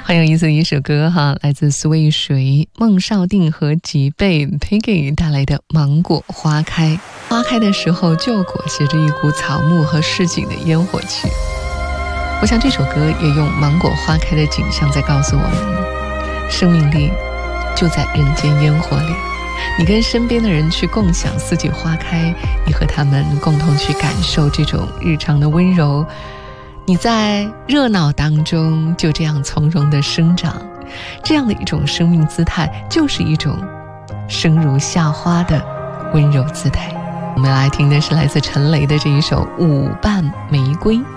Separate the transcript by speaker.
Speaker 1: 很有意思的一首歌哈，来自苏渭水、孟少定和吉贝 Peggy 带来的《芒果花开》。花开的时候就裹挟着一股草木和市井的烟火气。我想这首歌也用芒果花开的景象在告诉我们，生命力就在人间烟火里。你跟身边的人去共享四季花开，你和他们共同去感受这种日常的温柔，你在热闹当中就这样从容的生长，这样的一种生命姿态就是一种生如夏花的温柔姿态。我们来听的是来自陈雷的这一首《舞伴玫瑰》。